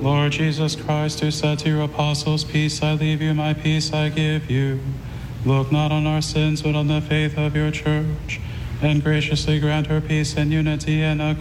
Lord Jesus Christ, who said to your apostles, "Peace I leave you, my peace I give you," look not on our sins, but on the faith of your church, and graciously grant her peace and unity and accord